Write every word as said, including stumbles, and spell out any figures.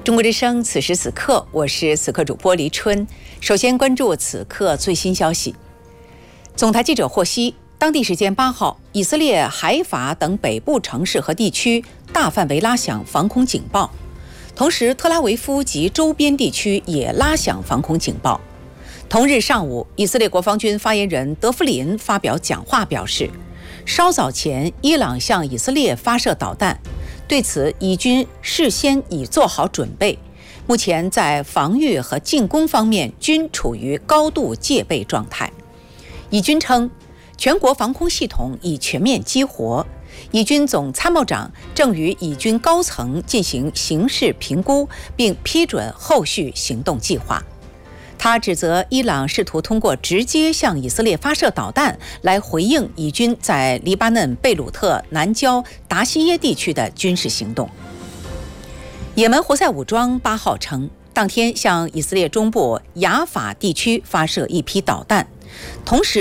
中国之声，此时此刻，我是此刻主播黎春。首先关注此刻最新消息。总台记者获悉，当地时间八号，以色列海法等北部城市和地区大范围拉响防空警报，同时特拉维夫及周边地区也拉响防空警报。同日上午，以色列国防军发言人德弗林发表讲话表示，稍早前伊朗向以色列发射导弹，对此以军事先已做好准备，目前在防御和进攻方面均处于高度戒备状态。以军称，全国防空系统已全面激活，以军总参谋长正与以军高层进行形势评估，并批准后续行动计划。他指责伊朗试图通过直接向以色列发射导弹来回应以军在黎巴嫩贝鲁特南郊达西耶地区的军事行动。也门胡塞武装八号称，当天向以色列中部雅法地区发射一批导弹，同时